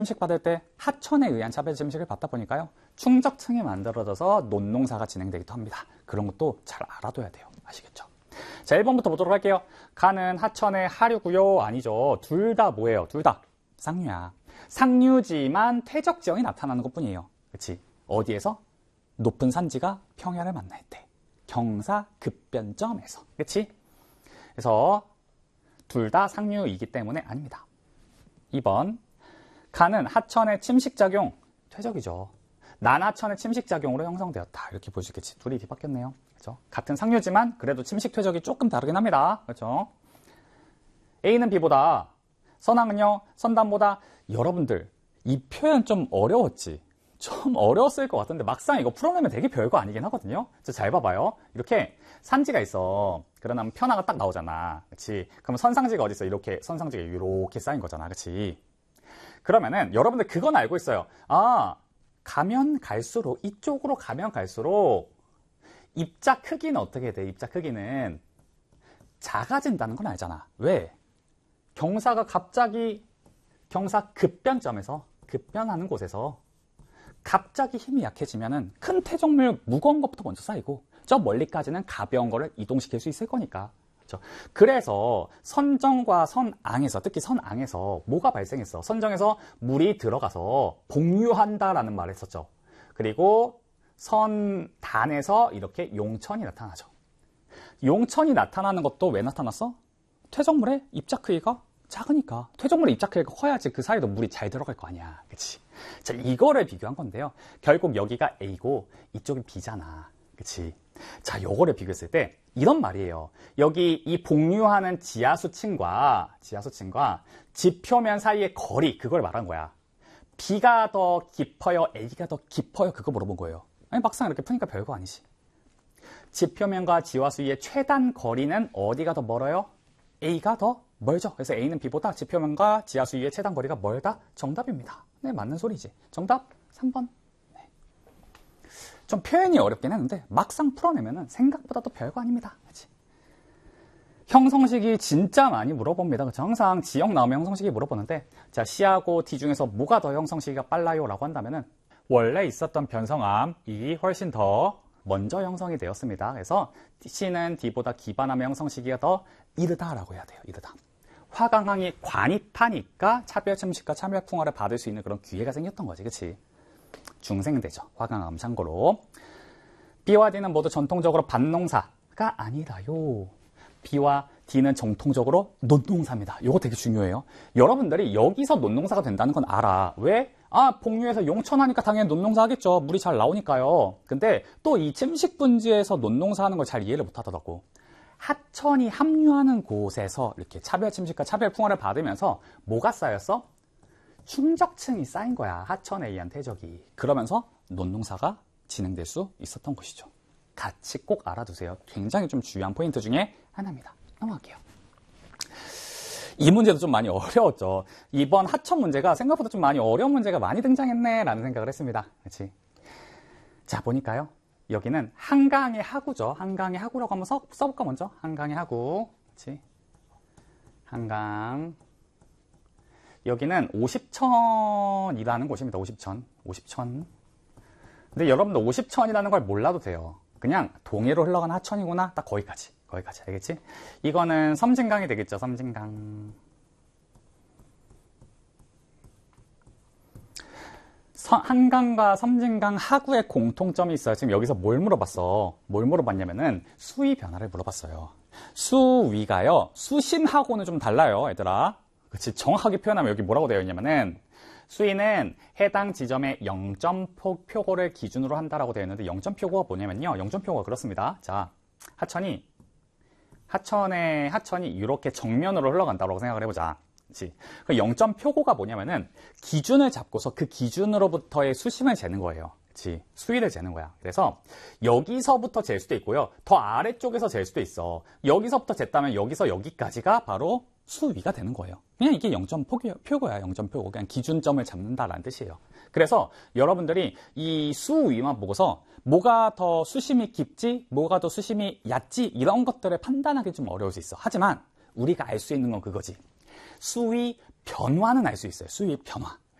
침식 받을 때 하천에 의한 차별 침식을 받다 보니까요. 충적층이 만들어져서 논농사가 진행되기도 합니다. 그런 것도 잘 알아둬야 돼요. 아시겠죠? 자, 1번부터 보도록 할게요. 가는 하천의 하류고요. 아니죠. 둘 다 뭐예요? 둘 다 상류야. 상류지만 퇴적 지형이 나타나는 것뿐이에요. 그렇지? 어디에서? 높은 산지가 평야를 만날 때. 경사 급변점에서. 그렇지? 그래서 둘 다 상류이기 때문에 아닙니다. 2번. 가는 하천의 침식작용, 퇴적이죠. 난하천의 침식작용으로 형성되었다. 이렇게 볼 수 있겠지. 둘이 뒤바뀌었네요. 그렇죠? 같은 상류지만 그래도 침식 퇴적이 조금 다르긴 합니다. 그렇죠? A는 B보다, 선항은요, 선단보다. 여러분들, 이 표현 좀 어려웠지? 좀 어려웠을 것 같은데 막상 이거 풀어내면 되게 별거 아니긴 하거든요. 잘 봐봐요. 이렇게 산지가 있어. 그러면 편화가 딱 나오잖아. 그렇지? 그럼 선상지가 어디 있어? 이렇게 선상지가 이렇게 쌓인 거잖아. 그렇지? 그러면은 여러분들 그건 알고 있어요. 아, 가면 갈수록, 이쪽으로 가면 갈수록 입자 크기는 어떻게 돼? 입자 크기는 작아진다는 건 알잖아. 왜? 경사가 갑자기 경사 급변점에서, 급변하는 곳에서 갑자기 힘이 약해지면은 큰 태적물 무거운 것부터 먼저 쌓이고 저 멀리까지는 가벼운 거를 이동시킬 수 있을 거니까. 그래서 선정과 선앙에서, 특히 선앙에서 뭐가 발생했어? 선정에서 물이 들어가서 복류한다라는 말을 했었죠. 그리고 선단에서 이렇게 용천이 나타나죠. 용천이 나타나는 것도 왜 나타났어? 퇴적물의 입자 크기가 작으니까. 퇴적물의 입자 크기가 커야지 그 사이도 물이 잘 들어갈 거 아니야. 그치? 자, 이거를 비교한 건데요. 결국 여기가 A고 이쪽이 B잖아. 그치? 자, 요거를 비교했을 때 이런 말이에요. 여기 이 복류하는 지하수층과 지표면 사이의 거리, 그걸 말한 거야. B가 더 깊어요? A가 더 깊어요? 그거 물어본 거예요. 아니, 막상 이렇게 푸니까 별거 아니지. 지표면과 지하수의 최단 거리는 어디가 더 멀어요? A가 더 멀죠. 그래서 A는 B보다 지표면과 지하수의 최단 거리가 멀다? 정답입니다. 네, 맞는 소리지. 정답 3번. 좀 표현이 어렵긴 했는데 막상 풀어내면 생각보다 도 별거 아닙니다. 그치? 형성식이 진짜 많이 물어봅니다. 그쵸? 항상 지역 나오면 형성식이 물어보는데, 자, C하고 D 중에서 뭐가 더 형성시기가 빨라요? 라고 한다면은 원래 있었던 변성암이 훨씬 더 먼저 형성이 되었습니다. 그래서 C는 D보다 기반암의 형성시기가 더 이르다라고 해야 돼요. 이르다. 화강항이 관입하니까 차별침식과 차별풍화를 받을 수 있는 그런 기회가 생겼던 거지. 그치? 중생되죠. 화강암 참고로. B와 D는 모두 전통적으로 밭농사가 아니라요. B와 D는 정통적으로 논농사입니다. 이거 되게 중요해요. 여러분들이 여기서 논농사가 된다는 건 알아. 왜? 아, 복류에서 용천하니까 당연히 논농사 하겠죠. 물이 잘 나오니까요. 근데 또 이 침식분지에서 논농사 하는 걸 잘 이해를 못 하더라고. 하천이 합류하는 곳에서 이렇게 차별침식과 차별풍화를 받으면서 뭐가 쌓였어? 충적층이 쌓인 거야. 하천에 의한 퇴적이. 그러면서 논농사가 진행될 수 있었던 것이죠. 같이 꼭 알아두세요. 굉장히 좀 중요한 포인트 중에 하나입니다. 넘어갈게요. 이 문제도 좀 많이 어려웠죠. 이번 하천 문제가 생각보다 좀 많이 어려운 문제가 많이 등장했네 라는 생각을 했습니다. 그렇지? 자, 보니까요. 여기는 한강의 하구죠. 한강의 하구라고 한번 써볼까 먼저? 한강의 하구. 그렇지? 한강. 여기는 50천이라는 곳입니다. 50천. 근데 여러분들 50천이라는 걸 몰라도 돼요. 그냥 동해로 흘러가는 하천이구나. 딱 거기까지. 알겠지? 이거는 섬진강이 되겠죠. 섬진강. 한강과 섬진강 하구의 공통점이 있어요. 지금 여기서 뭘 물어봤어? 뭘 물어봤냐면은 수위 변화를 물어봤어요. 수위가요. 수심하고는 좀 달라요, 얘들아. 그치? 정확하게 표현하면 여기 뭐라고 되어 있냐면은 수위는 해당 지점의 0점표고를 기준으로 한다라고 되어 있는데 0점표고가 뭐냐면요. 0점표고가 그렇습니다. 자, 하천이 이렇게 정면으로 흘러간다고 생각을 해보자. 그치? 그 0점표고가 뭐냐면은 기준을 잡고서 그 기준으로부터의 수심을 재는 거예요. 그치? 수위를 재는 거야. 그래서 여기서부터 재 수도 있고요. 더 아래쪽에서 재 수도 있어. 여기서부터 쟀다면 여기서 여기까지가 바로 수위가 되는 거예요. 그냥 이게 0점표고야. 0점표고. 그냥 기준점을 잡는다라는 뜻이에요. 그래서 여러분들이 이 수위만 보고서 뭐가 더 수심이 깊지, 뭐가 더 수심이 얕지 이런 것들을 판단하기 좀 어려울 수 있어. 하지만 우리가 알 수 있는 건 그거지. 수위 변화는 알 수 있어요. 수위 변화.